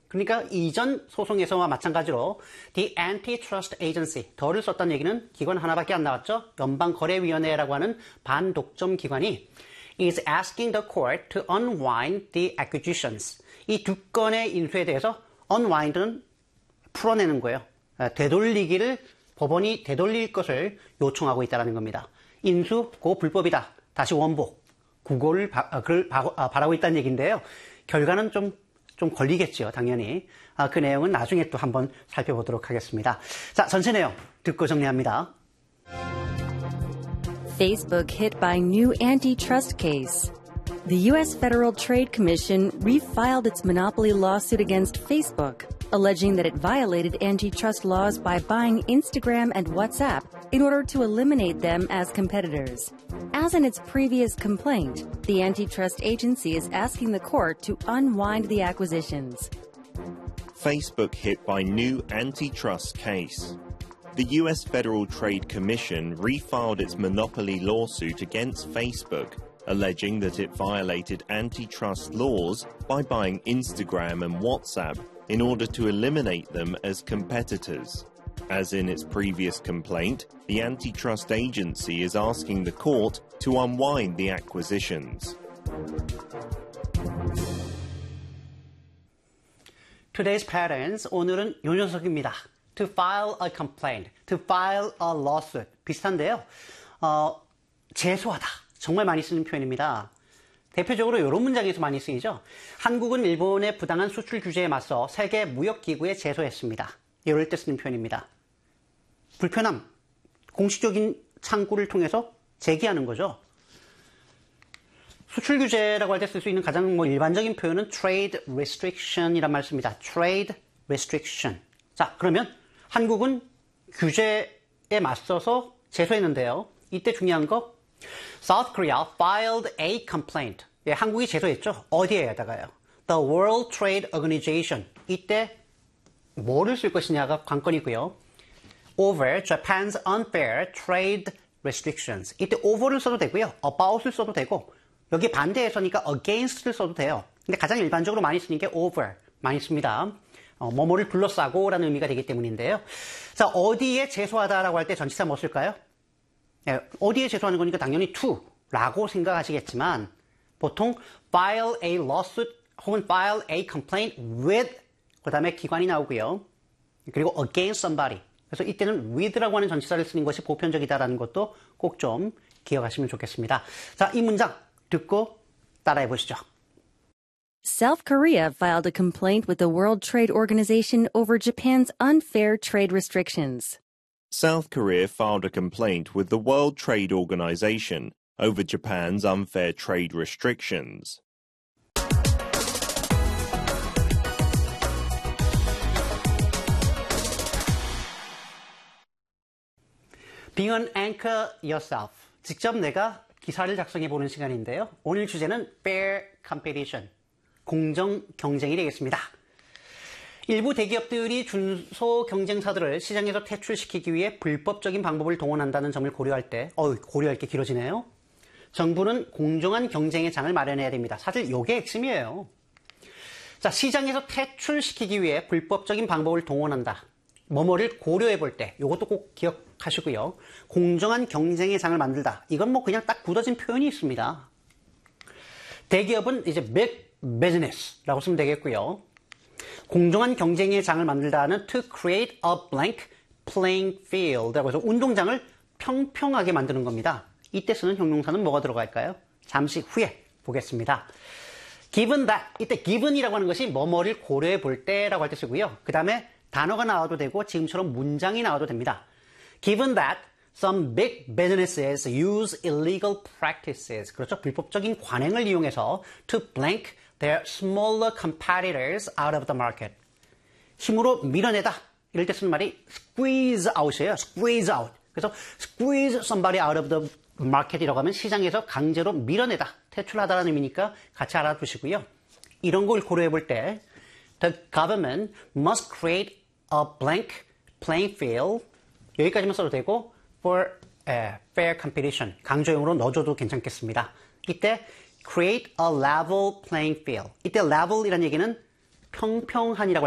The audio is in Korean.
그러니까 이전 소송에서와 마찬가지로 the antitrust agency, 더를 썼다는 얘기는 기관 하나밖에 안 나왔죠. 연방거래위원회라고 하는 반독점 기관이 is asking the court to unwind the acquisitions. 이 두 건의 인수에 대해서 unwind는 풀어내는 거예요. 되돌리기를 법원이 되돌릴 것을 요청하고 있다는 겁니다. 인수, 고 불법이다. 다시 원복. 그걸 바라고 있다는 얘기인데요. 결과는 좀 걸리겠죠, 당연히. 그 내용은 나중에 또 한번 살펴보도록 하겠습니다. 자, 전체 내용 듣고 정리합니다. Facebook hit by new antitrust case. The U.S. Federal Trade Commission refiled its monopoly lawsuit against Facebook, alleging that it violated antitrust laws by buying Instagram and WhatsApp in order to eliminate them as competitors. As in its previous complaint, the antitrust agency is asking the court to unwind the acquisitions. Facebook hit by new antitrust case. The U.S. Federal Trade Commission refiled its monopoly lawsuit against Facebook, alleging that it violated antitrust laws by buying Instagram and WhatsApp in order to eliminate them as competitors. As in its previous complaint, the antitrust agency is asking the court to unwind the acquisitions. Today's patterns, 오늘은 요 녀석입니다. To file a complaint, to file a lawsuit. 비슷한데요. 제소하다. 정말 많이 쓰는 표현입니다. 대표적으로 이런 문장에서 많이 쓰이죠. 한국은 일본의 부당한 수출 규제에 맞서 세계 무역기구에 제소했습니다. 이럴 때 쓰는 표현입니다. 불편함, 공식적인 창구를 통해서 제기하는 거죠. 수출 규제라고 할 때 쓸 수 있는 가장 일반적인 표현은 trade restriction이란 말 씁니다. trade restriction. 자, 그러면 한국은 규제에 맞서서 제소했는데요. 이때 중요한 거 South Korea filed a complaint. 예, 한국이 제소했죠. 어디에다가요? The World Trade Organization. 이때 뭐를 쓸 것이냐가 관건이고요. Over Japan's unfair trade restrictions. 이때 over를 써도 되고요. about을 써도 되고 여기 반대에서니까 against를 써도 돼요. 근데 가장 일반적으로 많이 쓰는 게 over. 많이 씁니다. 뭐뭐를 둘러싸고 라는 의미가 되기 때문인데요. 자, 어디에 제소하다라고 할 때 전치사 뭐 쓸까요? 예, 어디에 제소하는 거니까 당연히 to라고 생각하시겠지만 보통 file a lawsuit 혹은 file a complaint with 그 다음에 기관이 나오고요. 그리고 against somebody. 그래서 이때는 with라고 하는 전치사를 쓰는 것이 보편적이다라는 것도 꼭 좀 기억하시면 좋겠습니다. 자, 이 문장 듣고 따라해 보시죠. South Korea filed a complaint with the World Trade Organization over Japan's unfair trade restrictions. South Korea filed a complaint with the World Trade Organization over Japan's unfair trade restrictions. Being an anchor yourself. 직접 내가 기사를 작성해 보는 시간인데요. 오늘 주제는 fair competition. 공정 경쟁이 되겠습니다. 일부 대기업들이 준소 경쟁사들을 시장에서 퇴출시키기 위해 불법적인 방법을 동원한다는 점을 고려할 때, 고려할 게 길어지네요. 정부는 공정한 경쟁의 장을 마련해야 됩니다. 사실 이게 핵심이에요. 자, 시장에서 퇴출시키기 위해 불법적인 방법을 동원한다. 뭐뭐를 고려해 볼 때, 이것도 꼭 기억하시고요. 공정한 경쟁의 장을 만들다. 이건 뭐 그냥 딱 굳어진 표현이 있습니다. 대기업은 이제 big business라고 쓰면 되겠고요. 공정한 경쟁의 장을 만들다는 to create a blank playing field라고 해서 운동장을 평평하게 만드는 겁니다. 이때 쓰는 형용사는 뭐가 들어갈까요? 잠시 후에 보겠습니다. Given that, 이때 given이라고 하는 것이 뭐뭐를 고려해 볼 때라고 할 때 쓰고요. 그 다음에 단어가 나와도 되고 지금처럼 문장이 나와도 됩니다. Given that some big businesses use illegal practices. 그렇죠. 불법적인 관행을 이용해서 to blank their smaller competitors out of the market. 힘으로 밀어내다. 이럴 때 쓰는 말이 squeeze out이에요. squeeze out. 그래서 squeeze somebody out of the market이라고 하면 시장에서 강제로 밀어내다. 퇴출하다라는 의미니까 같이 알아두시고요. 이런 걸 고려해 볼 때 The government must create a blank playing field. 여기까지만 써도 되고 for fair competition. 강조용으로 넣어줘도 괜찮겠습니다. 이때 create a level playing field. 이때 level이라는 얘기는 평평한이라고